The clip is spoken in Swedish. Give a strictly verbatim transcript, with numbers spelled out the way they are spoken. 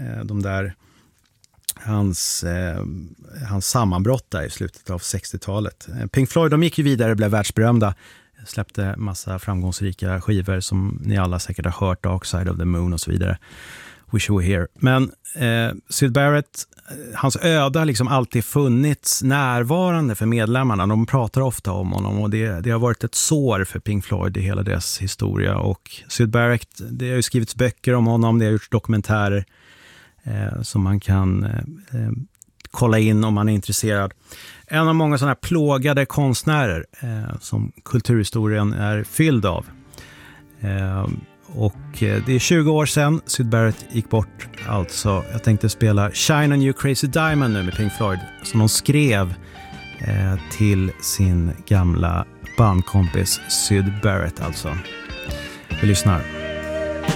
eh, de där hans, eh, hans sammanbrott där i slutet av sextiotalet. Pink Floyd, de gick ju vidare, blev världsberömda, släppte massa framgångsrika skivor som ni alla säkert har hört, Dark Side of the Moon och så vidare. Wish You Were Here. Men eh, Syd Barrett, hans öde har liksom alltid funnits närvarande för medlemmarna. De pratar ofta om honom och det, det har varit ett sår för Pink Floyd i hela deras historia. Och Syd Barrett, det har ju skrivits böcker om honom, det har gjorts dokumentärer eh, som man kan eh, kolla in om man är intresserad. En av många sådana här plågade konstnärer eh, som kulturhistorien är fylld av. Eh, och det är tjugo år sedan Syd Barrett gick bort. Alltså, jag tänkte spela Shine on You Crazy Diamond nu med Pink Floyd, som de skrev eh, till sin gamla bandkompis Syd Barrett alltså. Vi lyssnar.